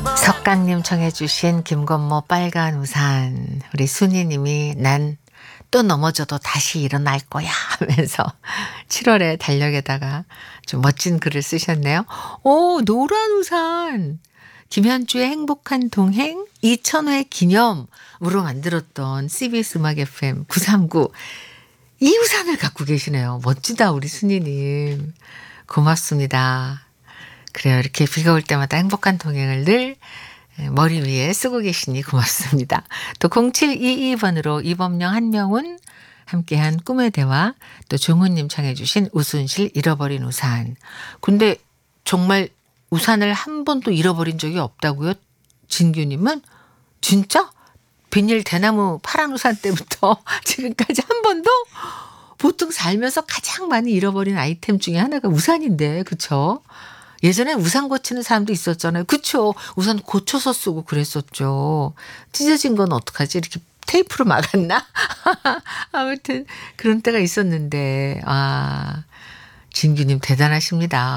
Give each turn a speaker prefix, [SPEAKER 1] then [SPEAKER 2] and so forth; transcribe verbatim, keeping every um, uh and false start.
[SPEAKER 1] 석강님 청해 주신 김건모 빨간 우산. 우리 순이님이 난 또 넘어져도 다시 일어날 거야 하면서 칠월에 달력에다가 좀 멋진 글을 쓰셨네요. 오, 노란 우산. 김현주의 행복한 동행 이천 회 기념으로 만들었던 씨비에스 음악 에프엠 구삼구. 이 우산을 갖고 계시네요. 멋지다 우리 순이님. 고맙습니다. 그래요. 이렇게 비가 올 때마다 행복한 동행을 늘 머리 위에 쓰고 계시니 고맙습니다. 또 공칠이이 번으로 이범령 한명훈 함께한 꿈의 대화, 또 종훈님 청해 주신 우순실 잃어버린 우산. 근데 정말 우산을 한 번도 잃어버린 적이 없다고요? 진규님은? 진짜? 비닐 대나무 파란 우산 때부터 지금까지 한 번도? 보통 살면서 가장 많이 잃어버린 아이템 중에 하나가 우산인데, 그쵸? 예전에 우산 고치는 사람도 있었잖아요. 그쵸? 우산 고쳐서 쓰고 그랬었죠. 찢어진 건 어떡하지? 이렇게 테이프로 막았나? 아무튼 그런 때가 있었는데, 아, 진규님 대단하십니다.